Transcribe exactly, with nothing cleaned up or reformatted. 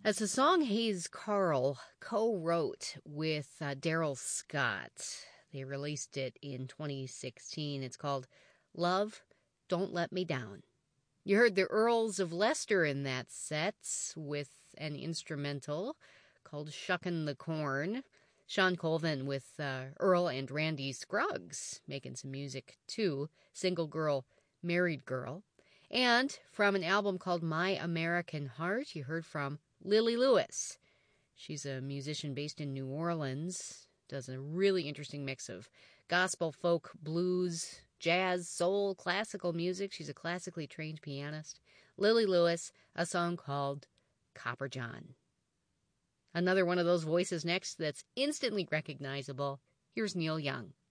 That's a song Hayes Carll co-wrote with uh, Daryl Scott. They released it in twenty sixteen. It's called Love, Don't Let Me Down. You heard the Earls of Leicester in that set with an instrumental called Shuckin' the Corn. Sean Colvin with uh, Earl and Randy Scruggs making some music too. Single Girl, Married Girl. And from an album called My American Heart, you heard from Lily Lewis. She's a musician based in New Orleans. Does a really interesting mix of gospel, folk, blues, jazz, soul, classical music. She's a classically trained pianist. Lily Lewis, a song called Copper John. Another one of those voices next that's instantly recognizable. Here's Neil Young.